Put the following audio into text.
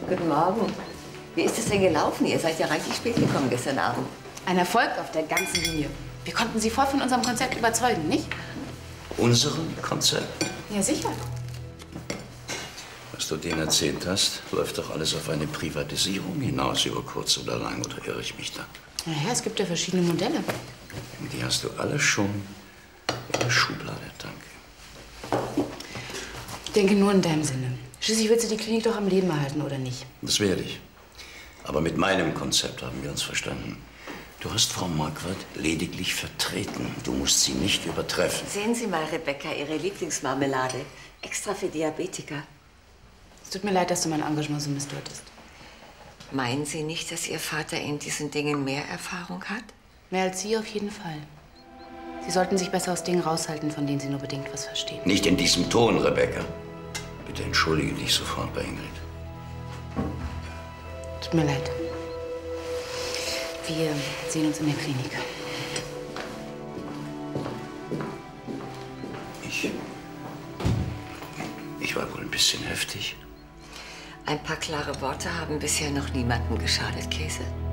Guten Morgen. Wie ist es denn gelaufen? Ihr seid ja reichlich spät gekommen gestern Abend. Ein Erfolg auf der ganzen Linie. Wir konnten Sie voll von unserem Konzept überzeugen, nicht? Unserem Konzept? Ja, sicher. Was du denen erzählt hast, läuft doch alles auf eine Privatisierung hinaus, über kurz oder lang, oder irre ich mich da? Naja, es gibt ja verschiedene Modelle. Und die hast du alle schon in der Schublade, danke. Ich denke nur in deinem Sinne. Schließlich willst du die Klinik doch am Leben erhalten, oder nicht? Das werde ich. Aber mit meinem Konzept haben wir uns verstanden. Du hast Frau Marquardt lediglich vertreten. Du musst sie nicht übertreffen. Sehen Sie mal, Rebecca, Ihre Lieblingsmarmelade. Extra für Diabetiker. Es tut mir leid, dass du mein Engagement so missdeutest. Meinen Sie nicht, dass Ihr Vater in diesen Dingen mehr Erfahrung hat? Mehr als Sie auf jeden Fall. Sie sollten sich besser aus Dingen raushalten, von denen Sie nur bedingt was verstehen. Nicht in diesem Ton, Rebecca. Bitte entschuldige dich sofort bei Ingrid. Tut mir leid. Wir sehen uns in der Klinik. Ich war wohl ein bisschen heftig. Ein paar klare Worte haben bisher noch niemandem geschadet, Käse.